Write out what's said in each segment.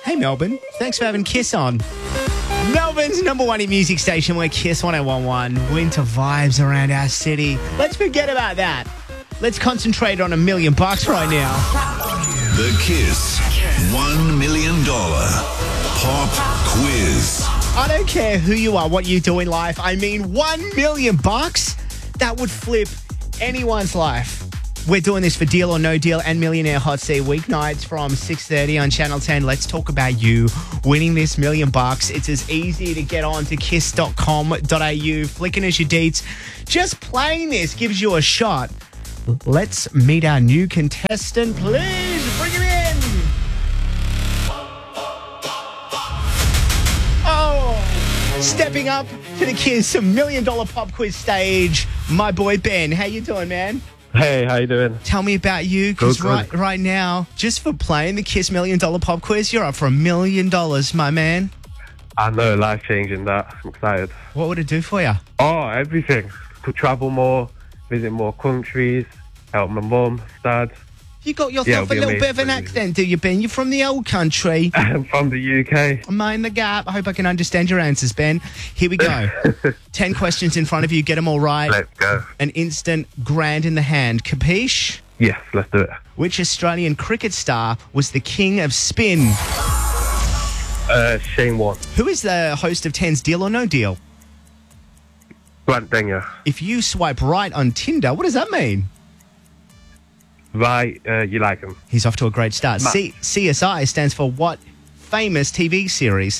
Hey, Melbourne. Thanks for having Kiss on. Melbourne's number one in music station. We're Kiss 1011. Winter vibes around our city. Let's forget about that. Let's concentrate on $1 million right now. The Kiss $1 million Pop Quiz. I don't care who you are, what you do in life. I mean, $1 million? That would flip anyone's life. We're doing this for Deal or No Deal and Millionaire Hot Seat weeknights from 6:30 on Channel 10. Let's talk about you winning this $1 million. It's as easy to get on to kiss.com.au, flicking as your deets. Just playing this gives you a shot. Let's meet our new contestant. Please bring him in. Oh, stepping up to the Kiss $1 million pop quiz stage, my boy Ben. How you doing, man? Hey, how you doing? Tell me about you, because Good. right now, just for playing the Kiss $1 million pop quiz, you're up for $1 million, my man. I know, life-changing that. I'm excited. What would it do for you? Oh, everything. To travel more, visit more countries, help my mum, dad. You got yourself it'll a be little bit of an amazing. accent, do you, Ben? You're from the old country. I'm from the UK. Mind the gap. I hope I can understand your answers, Ben. Here we go. 10 questions in front of you. Get them all right. Let's go. An instant grand in the hand. Capiche? Yes, let's do it. Which Australian cricket star was the king of spin? Shane Warne. Who is the host of 10's Deal or No Deal? Grant Denyer. If you swipe right on Tinder, what does that mean? Right, you like him. He's off to a great start. Matt. CSI stands for what famous TV series?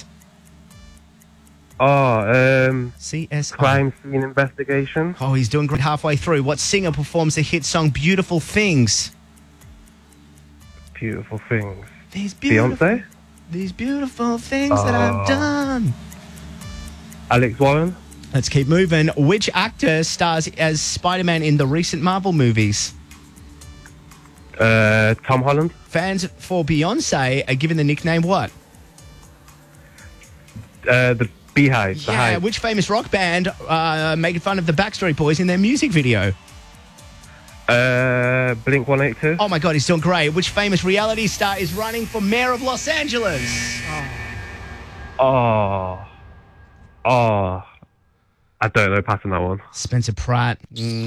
Oh, CSI. crime scene investigation. Oh, he's doing great halfway through. What singer performs the hit song Beautiful Things? Beautiful things. These beautiful, Beyonce. these beautiful things that I've done. Alex Warren. Let's keep moving. Which actor stars as Spider-Man in the recent Marvel movies? Tom Holland. Fans for Beyonce are given the nickname what? The Beehive. The Yeah, Hive. which famous rock band making fun of the Backstreet Boys in their music video? Blink 182. Oh my God, he's doing great. Which famous reality star is running for mayor of Los Angeles? Oh. I don't know, passing that one. Spencer Pratt.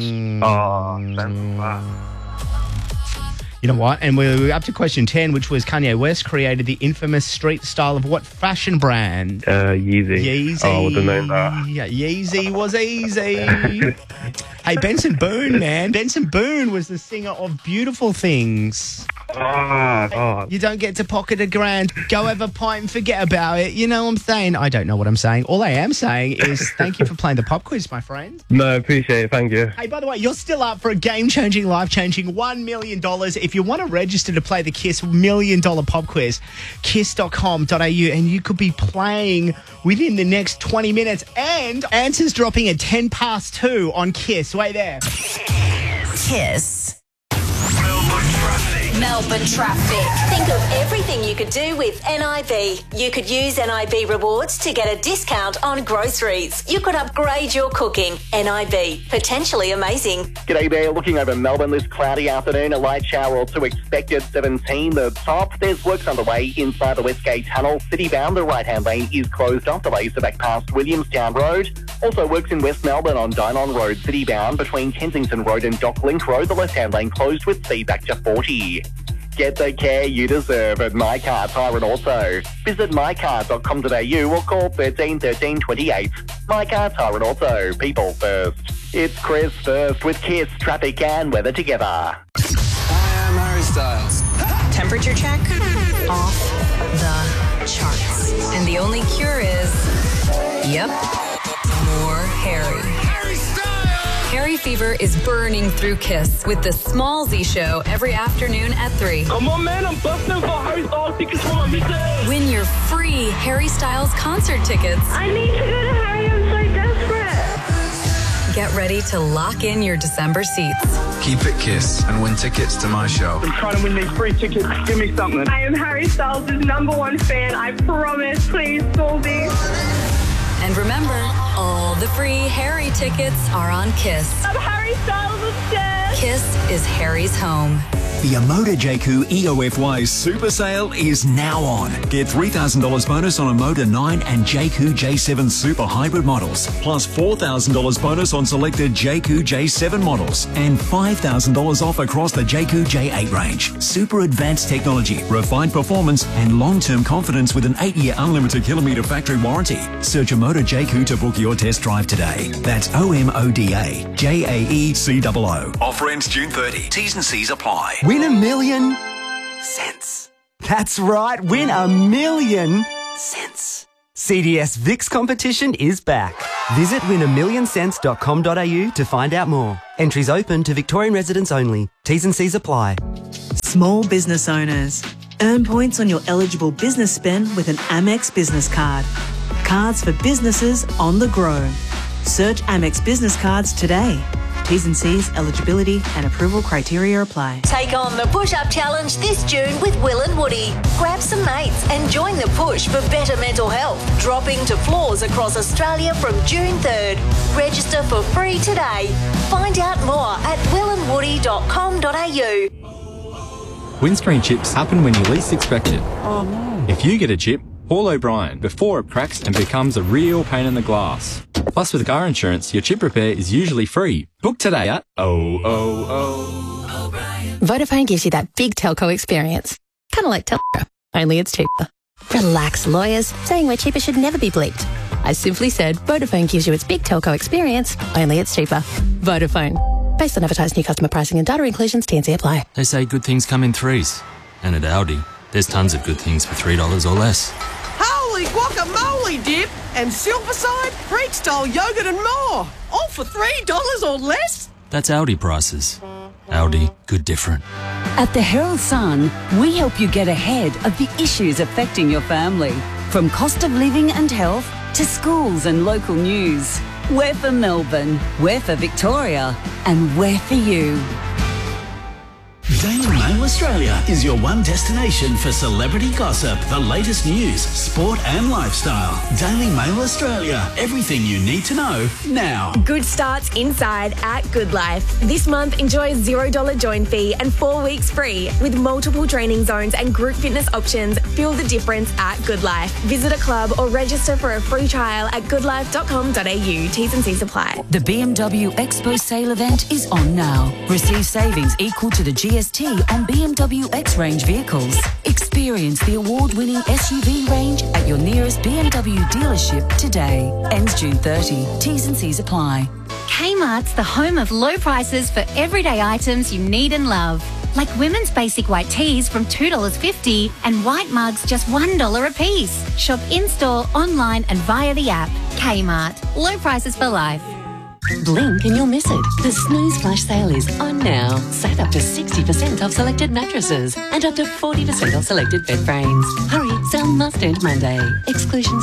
You know what? And we're up to question 10, which was Kanye West created the infamous street style of what fashion brand? Yeezy. Yeezy. Oh, I would have known that. Yeah, Yeezy was easy. Hey, Benson Boone, man. Benson Boone was the singer of Beautiful Things. Oh. You don't get to pocket $1,000. Go have a pint and forget about it. You know what I'm saying? I don't know what I'm saying. All I am saying is thank you for playing the pop quiz, my friend. No, appreciate it. Thank you. Hey, by the way, you're still up for a game-changing, life-changing $1 million. If you want to register to play the Kiss $1 million pop quiz, kiss.com.au, and you could be playing within the next 20 minutes. And answers dropping at 2:10 on Kiss. Wait there. Kiss. Melbourne traffic. Think of everything you could do with NIB. You could use NIB rewards to get a discount on groceries. You could upgrade your cooking. NIB. Potentially amazing. G'day there. Looking over Melbourne this cloudy afternoon. A light shower or two expected. 17 the top. There's works underway inside the Westgate Tunnel. City-bound, the right-hand lane is closed off. Delays are back past Williamstown Road. Also works in West Melbourne on Dynon Road. City-bound between Kensington Road and Docklink Road. The left-hand lane closed with speed back to 40. Get the care you deserve at My Car Tyre and Auto. Visit mycar.com.au or call 13 13 28. My Car Tyre and Auto. People first. It's Chris First with Kiss, traffic and weather together. Hi, I'm Harry Styles. Temperature check. Off the charts. And the only cure is, more Harry. Harry fever is burning through Kiss with the Small Z Show every afternoon at 3. Come on, man, I'm busting for Harry Styles tickets for my missus. Win your free Harry Styles concert tickets. I need to go to Harry, I'm so desperate. Get ready to lock in your December seats. Keep it Kiss and win tickets to my show. I'm trying to win these free tickets. Give me something. I am Harry Styles' #1 fan. I promise. Please, Goldie. And remember, all the free Harry tickets are on Kiss. I'm Harry Styles obsessed. Kiss is Harry's home. The Omoda Jayco EOFY Super Sale is now on. Get $3,000 bonus on Omoda 9 and Jayco J7 Super Hybrid models, plus $4,000 bonus on selected Jayco J7 models, and $5,000 off across the Jayco J8 range. Super advanced technology, refined performance, and long-term confidence with an 8-year unlimited kilometre factory warranty. Search Omoda Jayco to book your test drive today. That's OMODA JAECOO. Offer ends June 30. T's and C's apply. Win $1 million cents. That's right, win $1 million cents. CDS VIX competition is back. Visit win1millioncents.com.au to find out more. Entries open to Victorian residents only. T's and C's apply. Small business owners. Earn points on your eligible business spend with an Amex business card. Cards for businesses on the grow. Search Amex business cards today. T's and C's, eligibility and approval criteria apply. Take on the push-up challenge this June with Will and Woody. Grab some mates and join the push for better mental health. Dropping to floors across Australia from June 3rd. Register for free today. Find out more at willandwoody.com.au. Windscreen chips happen when you least expect it. Oh no. If you get a chip, call O'Brien before it cracks and becomes a real pain in the glass. Plus, with car insurance, your chip repair is usually free. Book today at Vodafone gives you that big telco experience. Kind of like Telco, only it's cheaper. Relax, lawyers. Saying we're cheaper should never be bleeped. I simply said Vodafone gives you its big telco experience, only it's cheaper. Vodafone. Based on advertised new customer pricing and data inclusions, T&C apply. They say good things come in threes. And at Aldi, there's tons of good things for $3 or less. Holy guacamole dip and Silverside, Greek-style yogurt and more. All for $3 or less? That's Aldi prices. Aldi, good different. At the Herald Sun, we help you get ahead of the issues affecting your family. From cost of living and health to schools and local news. We're for Melbourne, we're for Victoria, and we're for you. Daily Mail Australia is your one destination for celebrity gossip, the latest news, sport and lifestyle. Daily Mail Australia, everything you need to know now. Good starts inside at Good Life. This month, enjoy a $0 join fee and 4 weeks free with multiple training zones and group fitness options. Feel the difference at Good Life. Visit a club or register for a free trial at goodlife.com.au. T's and C's apply. The BMW Expo sale event is on now. Receive savings equal to the GST on BMW X-Range vehicles. Experience the award-winning SUV range at your nearest BMW dealership today. Ends June 30. T's and C's apply. Kmart's the home of low prices for everyday items you need and love. Like women's basic white tees from $2.50 and white mugs just $1 a piece. Shop in-store, online and via the app. Kmart. Low prices for life. Blink and you'll miss it. The Snooze Flash Sale is on now. Save up to 60% off selected mattresses and up to 40% off selected bed frames. Hurry, sale must end Monday. Exclusions